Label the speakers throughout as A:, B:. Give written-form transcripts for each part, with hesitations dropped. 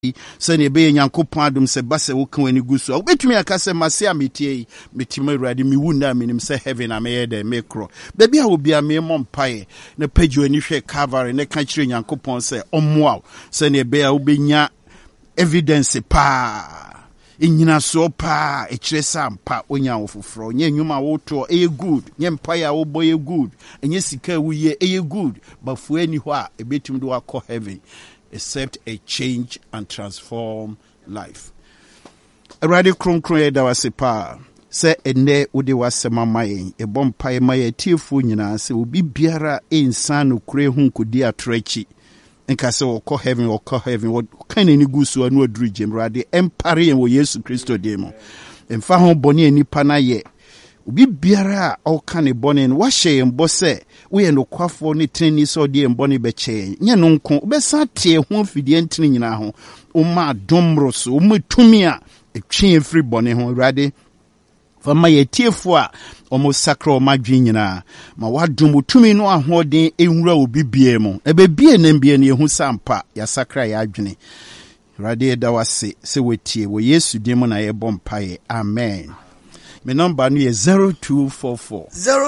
A: sene be Nyankopon adom se base wo kan ani gu so obetumi aka se mase ametie metima Awurade mi wu na menim se heaven ameye de mekro baby a obi a me mompae na pagyo ani hwe Calvary ne ka kire Nyankopon se ommoa sene be a obenya evidence pa inyina so pa ekire sampa onya wofoforo nye nwuma woto good nye mpae a woboye good enye sika wuye good bafu ani ho a ebetum do akọ heaven except a change and transform life. Awurade kronkron ye da wase pa se ene wode wasema mayen e bompae maye tiefo nyina se obi biara ensan no kure hu nkodi atrachi nka se wokọ heaven wo kan ni gusu anu aduru gem Awurade empare ye wo Yesu Kristo demo emfa ho bone anipa na ye obi biara a ɔka ne bɔne no wahyɛ mbɔ sɛ woyɛ no kwafo ne treni sɛ ɔde mbɔne bɛkyɛ nyɛ no nko wobɛsa tie ho fidie ntene nyina ho woma domro so woma tumi a ɛtwe free bɔne ho Awurade fa ma yɛtiefo a ɔmo sakra ɔma dwe nyina ma wadom tumi no ahoɔden enwura obi bie mu ɛbɛbie nam bie ne ehu sampa ya sakra ya adwene Awurade da wase sɛ wetie wo Yesu dim na yɛbɔ mpae amen. My number is 0244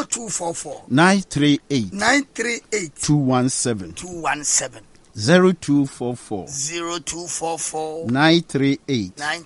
A: 938 217 0244 938.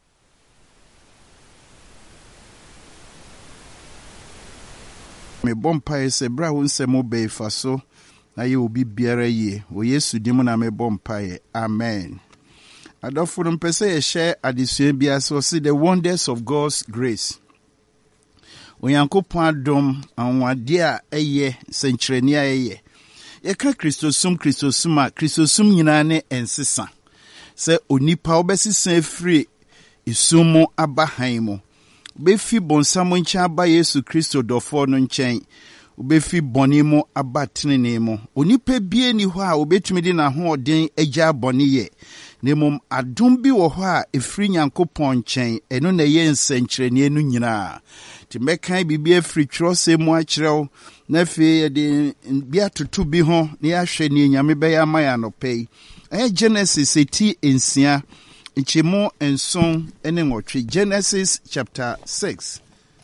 A: Me bompa se bra won se mo be fa so na ye obi biara ye wo Yesu dim na me bompa amen. Adofo no pese ye share adesua bia so see the wonders of God's grace. Onyankopon adom anwade a eye senkyereni a eye ye ka kristosum nyina ne ensesa se onipa obesisa afiri isumu abahan mu obefi bonsam nkyɛn aba Yesu Kristo dɔfo no nkyɛn obefi bɔne mu aba tenene mu onipa bie ni hɔ a obetumi di na ho ɔden agya bɔne ye nemom adom bi wɔ hɔ a efiri Nyankopon nkyɛn eno na ye nsenkyereni no nyina ti mekan bibia firi twrose mu akyerɛw na fe de bia tutu bi ho na yahwɛ ne nyame bɛyɛ amaya no pɛi Genesis eti ensia nkyemu enson ene nwɔtwe Genesis chapter 6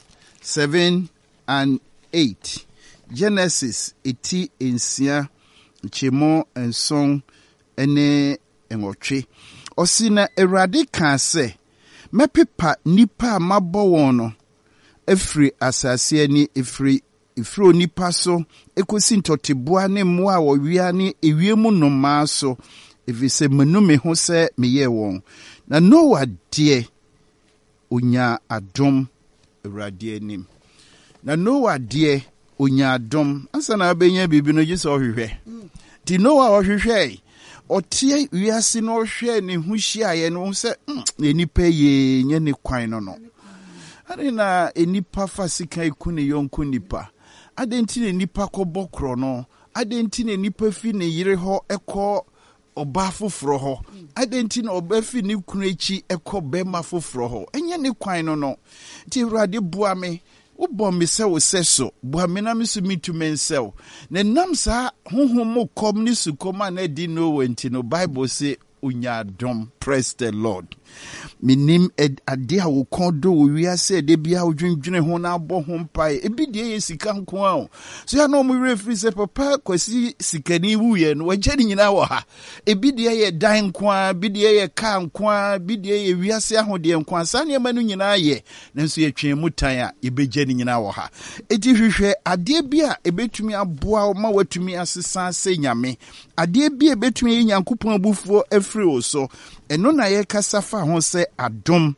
A: 7 and 8 Genesis eti ensia nkyemu enson ene nwɔtwe ɔsi Awurade ka sɛ mɛpepa nipa mabɔ wɔn no efiri asase ani efiri onipa so ekosi ntɔteboa ne mmoa wɔ wia ne ewiemu nnomaa so efise menome ho sɛ meyɛ wɔn na Noah deɛ onya adom Awurade anim na Noah deɛ onya adom ansa na abenya bibi no gye sɛ ɔhwehwɛ ti Noah ɔhwehwɛ ɔtie wiase no ɔhwɛ ne ho hyiaeɛ no sɛ nipa ye nye ne kwan no ade na enipa fa sika iku ne yonko nipa ade nti ne nipa kɔbɔ kro no ade nti ne nipa fi ne yire hɔ ɛkɔ ɔba foforo hɔ ade nti na ɔba fi ne kunu echi ɛkɔ bɛma foforo hɔ enye ne kwan no ti Awurade bua me wobɔ me sɛ wo sɛ so bua me na me so mitumi nsɛw na nam saa honhom mo kɔm ne sukom a na di no wenti no Bible say unya dom. Praise the Lord. Minim ade a wo kondo wo wiase de bia odwendwene ho na abɔ ho mpae ebi de ye sika nko a so ya no mo refri se papa kwasi sikani wuye no wagye ni nyina wɔ ha ebi de ye dan nko a bi de ye ka nko a bi de ye wiase ahode nko a sa ne ma no nyina ye nanso ye twen mutan a ebegye ni nyina wɔ ha eti hwehwɛ ade bia ebetumi aboa ma watumi asesa se nyame ade bia ebetumi Nyankopon abufuo afiri o so eno na ye kasafa ho se adom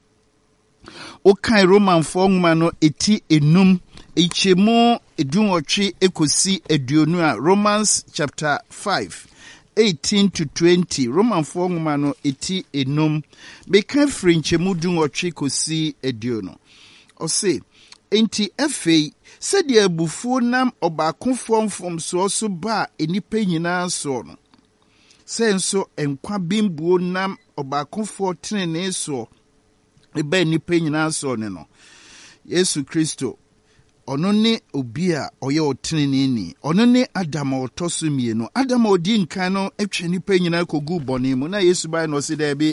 A: okan Roman nwoma no eti enum echemu edunwotwe ekosi aduonu a Romans chapter 5 18 to 20 Roman nwoma no eti enum beka firi nchemu dunwotwe kosi aduonu ose enti afei sɛdeɛ abufuo nam ɔbaakofo mfomso so ba enipa nyinaa so no senso enkwa bimbuo nam ɔbaakofo tenene so eba enipa nyinaa so ne no Yesu Kristo ɔno ne obi a ɔyɛ ɔtenene ni ɔno ne Adam a ɔtɔ so mienu Adam a odi nkan no atwa nipa nyinaa kogu bɔne mu na Yesu bai no se da bi